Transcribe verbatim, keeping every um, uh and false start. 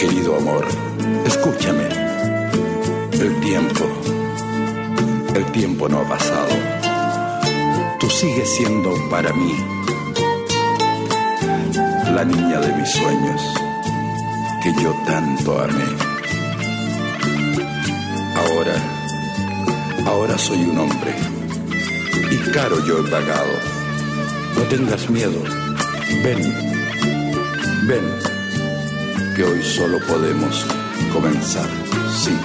Querido amor, escúchame. El tiempo, el tiempo no ha pasado. Tú sigues siendo para mí la niña de mis sueños que yo tanto amé. Ahora, ahora soy un hombre y caro yo he pagado. No tengas miedo, ven, ven, que hoy solo podemos comenzar, sí.